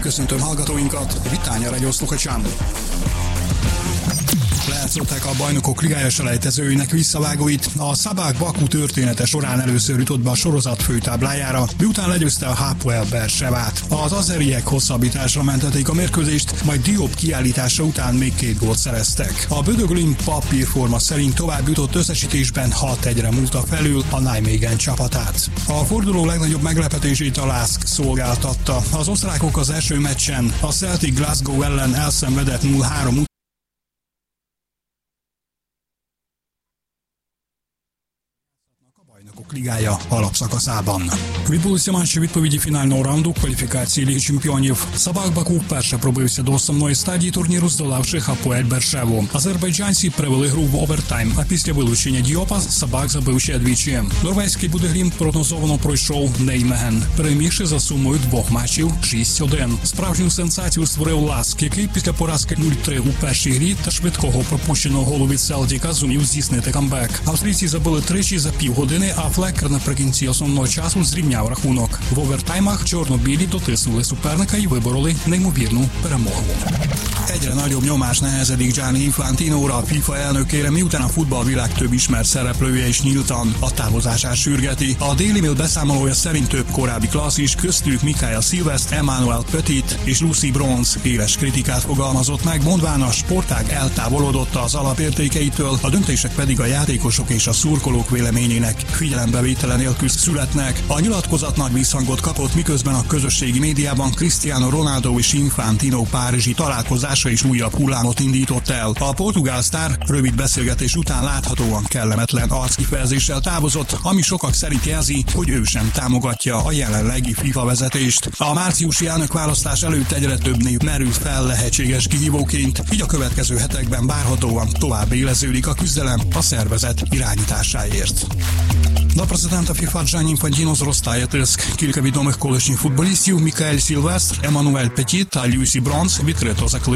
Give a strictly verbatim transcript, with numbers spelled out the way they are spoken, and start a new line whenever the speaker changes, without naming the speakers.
Köszöntöm hallgatóinkat, Vitánya Radio Sluchačan. Lejátszották a Bajnokok Ligája selejtezőinek visszavágóit. A Szabák Baku története során először jutott be a sorozat főtáblájára, miután legyőzte a Hapoel Beersevát. Az azeriek hosszabbításra mentették a mérkőzést, majd Diop kiállítása után még két gólt szereztek. A Bödöglin papírforma szerint tovább jutott összesítésben hat egyre múlta felül a Nijmegen csapatát. A forduló legnagyobb meglepetését a Lask szolgáltatta. Az osztrákok az első meccsen a Celtic Glasgow ellen elszenvedett nulla három Bajnokok Ligája alapszakaszában. Відбулися матчі відповіді фінального раунду кваліфікації Ліги Чемпіонів. Сабак Баку вперше пробився до основної стадії турніру, здолавши Хапоель Бершеву. Азербайджанці привели гру в овертайм, а після вилучення Діопа Сабак забив ще двічі. Норвезький Будегрім прогнозовано пройшов Неймеген, перемігши за сумою двох матчів шість один. Справжню сенсацію створив Ласк, який після поразки нуль три у першій грі та швидкого пропущеного голу від Селтіка зумів здійснити камбек. Австрійці забили тричі за півгодини, а Флекер наприкінці основного часу зрівняв рахунок. В овертаймах чорно-білі дотиснули суперника і вибороли неймовірну перемогу. Egyre nagyobb nyomás nehezedik Gianni Infantinóra, a FIFA elnökére, miután a futballvilág több ismert szereplője is nyíltan a távozását sürgeti. A Daily Mail beszámolója szerint több korábbi klasszis, köztük Mikael Silvestre, Emmanuel Petit és Lucy Bronze éles kritikát fogalmazott meg, mondván a sportág eltávolodott az alapértékeitől, a döntések pedig a játékosok és a szurkolók véleményének figyelembevétele nélkül születnek. A nyilatkozat nagy visszhangot kapott, miközben a közösségi médiában Cristiano Ronaldo és Infantino párizsi találkozása is újabb hullámot indított el. A portugál sztár rövid beszélgetés után láthatóan kellemetlen arckifejezéssel távozott, ami sokak szerint jelzi, hogy ő sem támogatja a jelenlegi FIFA vezetést. A márciusi elnökválasztás előtt egyre több név merült fel lehetséges kihívóként, így a következő hetekben várhatóan tovább éleződik a küzdelem a szervezet irányításáért. До президента FIFA Gianni Infantino зростає тиск. Кілька відомих колишніх футболістів Мікаель Сільвестр, Еммануель Петіт та Люсі Бронз відкрито закликали